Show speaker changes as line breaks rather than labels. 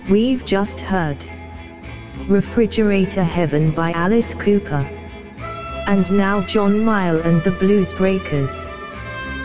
We've just heard Refrigerator Heaven by Alice Cooper. And now John Mayall and the Blues Breakers.